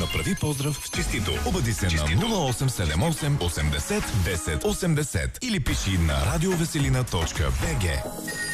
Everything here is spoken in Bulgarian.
Направи поздрав в честито. Обади се на 0878 80 10 80 или пиши на радиовеселина.bg.